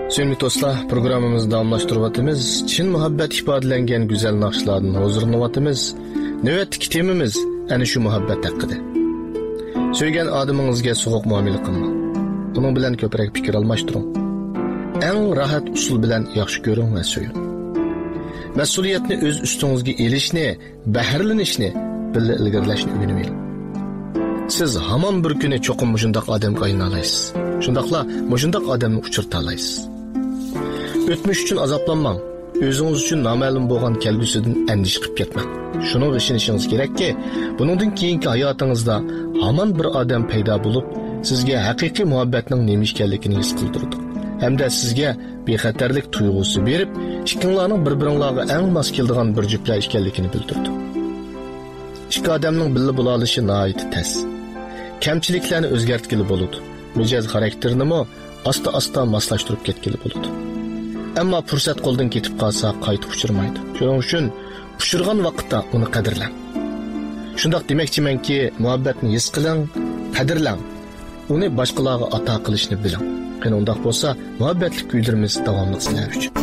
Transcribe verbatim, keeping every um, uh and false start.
Sevgili dostlar, programımızı davamlaştırıvatımız, Çin muhabbet ifadelengen güzel nakşlardan huzurlanıvatımız, növetdeki temimiz ana şu muhabbet hakkıda. Söygen adamınızga soğuk muamele kılma. Bunun bilen köprek fikir almıştırın. En rahat usul bilen yaxşı görün ve söyün. Mesuliyetini öz üstünüzge elişni, bahirlenişni, bille ilgirleşni öğrenmeyin. Siz hamon bir kuni çoqum mushundaq odamga aylanasiz. Shundaqla mushundaq odamni uchirtalaysiz. O'tmish uchun azoblanmang. O'zingiz uchun noma'lum bo'lgan kelgusidan andish qilib ketmang. Shuning ishonishingiz kerakki, buningdan keyingi hayotingizda hamon bir odam paydo bo'lib, sizga haqiqiy muhabbatning nima ekanligini his qildirdi. Hamda sizga bexatarlik tuyg'usi berib, ikkinglarning bir-biringlarga eng mos keladigan bir juftlar ekanligini bildirdi. Ikki odamning birga bo'la olishi nihoyat tez. Kamchiliklarni o'zgartkili bo'ladi. Mijoz xarakterini mo asta-asta moslashtirib ketgili bo'ladi. Ammo fursat qo'ldan ketib qolsa, qaytib uchirmaydi. Shuning uchun uchirgan vaqtda uni qadrlang. Shundoq demoqchimanki, muhabbatni his qiling, qadrlang. Uni boshqalarga ato qilishni biling. Qani undaq bo'lsa, muhabbatli kuylarimiz davomli sizlar uchun.